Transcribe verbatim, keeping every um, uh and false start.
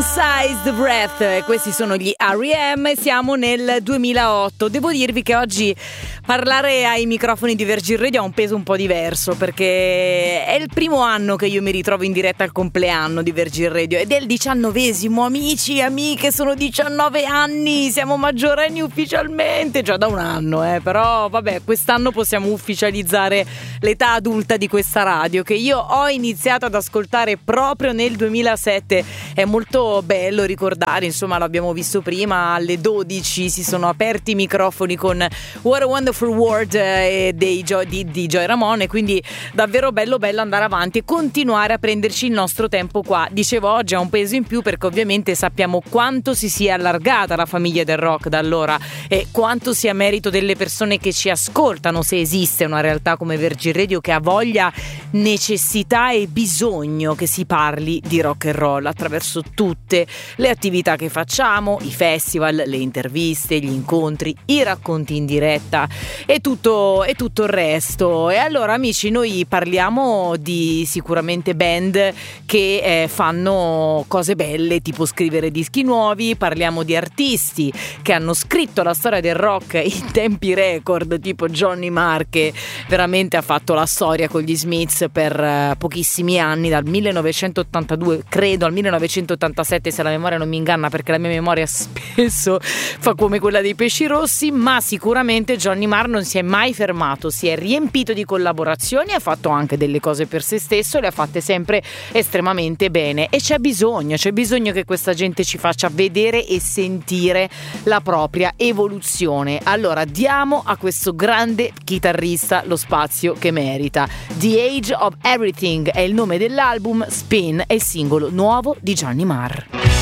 Sized Breath, e questi sono gli R E M. Siamo nel duemilaotto. Devo dirvi che oggi parlare ai microfoni di Virgin Radio ha un peso un po' diverso, perché è il primo anno che io mi ritrovo in diretta al compleanno di Virgin Radio ed è il diciannovesimo. Amici e amiche, sono diciannove anni, siamo maggiorenni ufficialmente, già da un anno, eh, però vabbè, quest'anno possiamo ufficializzare l'età adulta di questa radio, che io ho iniziato ad ascoltare proprio nel duemilasette. È molto bello ricordare, insomma, l'abbiamo visto prima, alle dodici si sono aperti i microfoni con What a Wonderful World eh, dei Joy, di, di Joy Ramone, quindi davvero bello bello andare avanti e continuare a prenderci il nostro tempo qua. Dicevo, oggi ha un peso in più perché ovviamente sappiamo quanto si sia allargata la famiglia del rock da allora e quanto sia merito delle persone che ci ascoltano, se esiste una realtà come Virgin Radio che ha voglia, necessità e bisogno che si parli di rock and roll attraverso tutte le attività che facciamo, i festival, le interviste, gli incontri, i racconti in diretta e tutto, e tutto il resto. E allora, amici, noi parliamo di sicuramente band che eh, fanno cose belle, tipo scrivere dischi nuovi, parliamo di artisti che hanno scritto la storia del rock in tempi record, tipo Johnny Marr, che veramente ha fatto la storia con gli Smiths per uh, pochissimi anni, dal millenovecentottantadue credo al millenovecentottantasette, se la memoria non mi inganna, perché la mia memoria spesso fa come quella dei pesci rossi. Ma sicuramente Johnny Marr non si è mai fermato, si è riempito di collaborazioni, ha fatto anche delle cose per se stesso e le ha fatte sempre estremamente bene, e c'è bisogno c'è bisogno che questa gente ci faccia vedere e sentire la propria evoluzione. Allora diamo a questo grande chitarrista lo spazio che merita. The Age of Everything è il nome dell'album, Spin è il singolo nuovo di Johnny Marr.